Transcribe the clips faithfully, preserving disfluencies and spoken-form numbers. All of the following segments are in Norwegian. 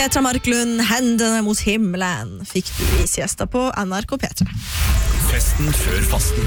Petra Marklund, hendene mot himmelen, fikk du i siesta på N R K P tre. Festen før fasten.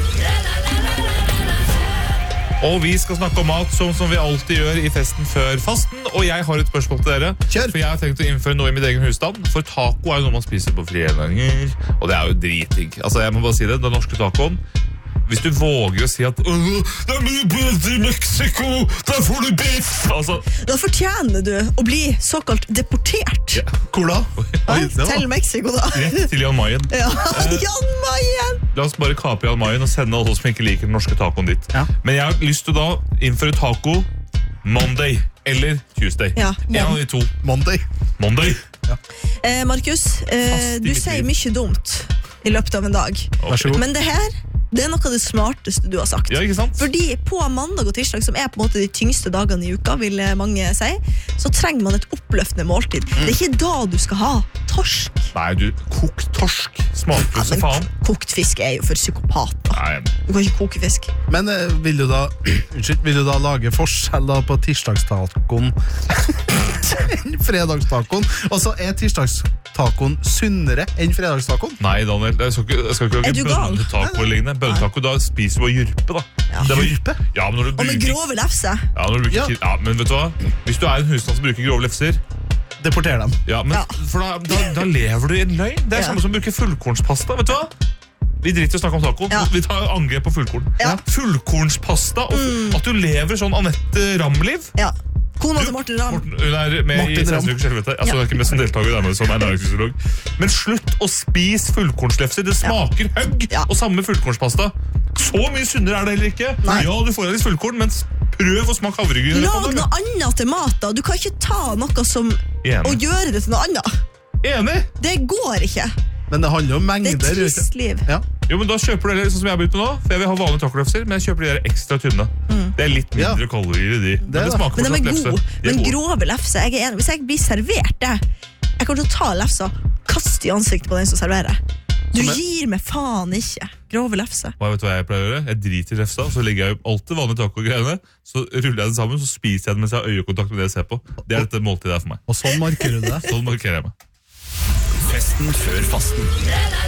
Og vi skal snakke om mat, som, som vi alltid gjør i festen før fasten. Og jeg har et spørsmål til dere. Kjør. For jeg har tenkt å innføre noe i mitt egen husstand. For taco er jo noe man spiser på fredager, og det er jo dritdigg. Altså, jeg må bare si det, den norske tacoen. Hvis du våger å si at det er mye bedre i Mexico, der får du biff. Altså, Da fortjener du å bli såkalt deportert. ja. Hvor da? Ja, til Mexico da. Rett til Jan Mayen. Ja, Jan Mayen. La oss bare kape Jan Mayen og sende alle som ikke liker den norske tacoen dit. Ja. Men jeg har lyst til å da innføre taco Monday eller Tuesday. Ja. En av de to. Monday. Monday. Eh, Markus, eh, Fast i du mitt sier liv. mye dumt i løpet av en dag. Vær så god. Men det her, det er noe av det smarteste du har sagt. Ja, ikke sant? Fordi på mandag og tirsdag, som er på en måte de tyngste dagene i uka, vil mange si, så trenger man et oppløftende måltid. Det er ikke da du skal ha torsk. Nei, du, kokt torsk smaker jo så faen. Kokt fisk er jo for psykopater. Nei, Du kan ikke koke fisk. Men eh, vil du da Unnskyld, vil du da lage forskjell da på tirsdagstacoen enn fredagstacoen? Og så er tirsdagstacoen sunnere enn fredagstacoen? nei, Daniel, jeg skal ikke, jeg skal ikke Er lage du gal? bønnetaco eller lignende. Bønnetaco, da spiser du av jyrpe, da. Ja. Det var Jyrpe? Ja, men når du Og med bruker... grove lefse. Ja, når du bruker... Ja. Ja. men vet du hva? Hvis du er en husstand som bruker grove lefser, Deporter dem. ja, men, Ja. for da, da, da lever du i en løgn. Det er Ja. samme som å bruke fullkornspasta, vet du hva? Vi driter i å snakke om taco. Ja. Vi tar angrep på fullkorn. Ja. Fullkornspasta, og Mm. at du lever sånn Anette Ram-liv. Ja. Kona til Martin Ram. Morten, hun er med Martin i Ramm. seksten ukers helvete. Altså, hun er ikke med som deltaker, hun er med som ernæringsfysiolog. Men slutt å spise fullkornslefser. Det smaker høgg. Ja. Og samme med fullkornspasta. Så mye sunnere er det heller ikke. Nei. Ja, du får deg litt fullkorn, men prøv å smake havregryn. eller Lag noe noe annet. annet til mat da. Du kan ikke ta noe som Enig. og gjøre det til noe annet. Enig? Det går ikke. Men det handler om Det er mengder. et gjør det trist ikke? liv. Ja. Jo, men da kjøper du heller sånn som jeg har begynt med nå. For jeg vil ha vanlige tacolefser, men jeg kjøper de der ekstra tynne. Det er litt mindre Ja. kalorier i de. Men det, er det. smaker Men de er fortsatt lefse. gode. De er Men gode. grove lefse, jeg er enig. Hvis jeg blir servert det, jeg kommer til å ta lefsa, kaste i ansiktet på den som serverer. Du Som er- gir meg faen ikke grove lefse. Hva vet du hva jeg pleier å gjøre? Jeg driter i lefsa, så legger jeg alltid vanlige taco-greiene, så ruller jeg den sammen, så spiser jeg den mens jeg har øyekontakt med det jeg ser på. Det er dette måltidet her for meg. Og sånn markerer du det. Sånn markerer jeg meg. Festen før fasten.